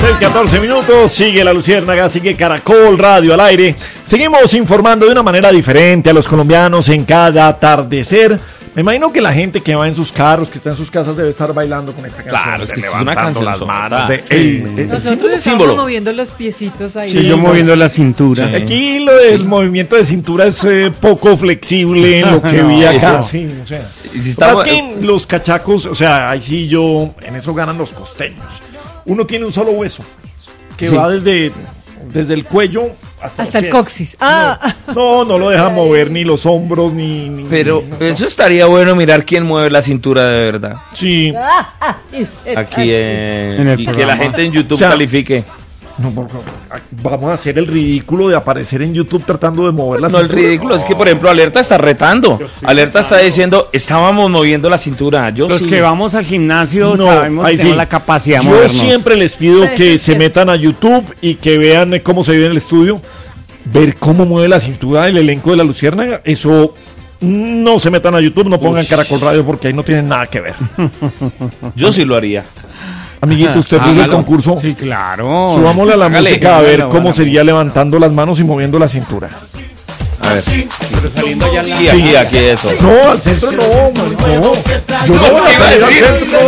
6:14 minutos, sigue La Luciérnaga, sigue Caracol Radio al aire. Seguimos informando de una manera diferente a los colombianos en cada atardecer. Me imagino que la gente que va en sus carros, que está en sus casas, debe estar bailando con esta canción. Claro, es que es una levantando canción las manos. Nosotros estamos moviendo los piecitos ahí. Sí, yo moviendo la cintura. Sí. Aquí lo del movimiento de cintura es poco flexible en lo que vi acá. Sí, o sea. Y si Es que los cachacos, o sea, ahí sí en eso ganan los costeños. Uno tiene un solo hueso que va desde el cuello hasta el coxis. No lo deja mover ni los hombros ni. Pero ni eso estaría bueno, mirar quién mueve la cintura de verdad. Sí. Aquí en el y que programa. la gente en YouTube O sea, califique. No, vamos a hacer el ridículo de aparecer en YouTube tratando de mover la No, el cintura. ridículo es que, por ejemplo, Alerta está retando. Alerta está diciendo, estábamos moviendo la cintura. Yo Los sí. que vamos al gimnasio No, sabemos ahí que tenemos sí. la capacidad de Yo movernos. siempre les pido Pero que eso se es metan a YouTube y que vean cómo se vive en el estudio, ver cómo mueve la cintura del elenco de La Luciérnaga. Eso no se metan a YouTube, no pongan Caracol Radio porque ahí no tienen nada que ver. Yo sí lo haría. Amiguito, usted puso el Hágalo. concurso. Sí, claro. Subámosle a la Hágale. música a ver Hágalo, cómo hágalo. sería levantando las manos y moviendo la cintura. A ver. Pero saliendo ya Aquí eso. No, al centro no, no. Yo no voy a salir al centro.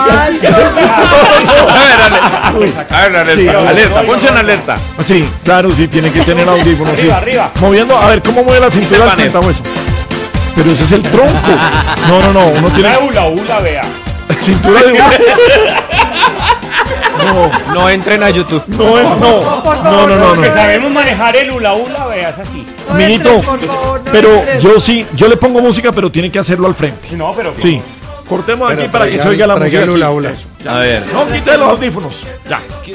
A ver, Alerta. Sí, Alerta, ponche en Alerta. Sí, claro, sí, tiene que tener audífonos. Sí. Arriba. Moviendo, a ver cómo mueve la cintura al Estefanel. hueso. Pero ese es el tronco. No, uno tiene Ula, vea. cintura de No entren a YouTube. No. Que sabemos manejar el ula, vea, es así. Amiguito, pero yo le pongo música, pero tiene que hacerlo al frente. No, pero... Sí. Cortemos aquí para que se oiga la música. Hula. Eso. A ver. No, quite los audífonos. Ya.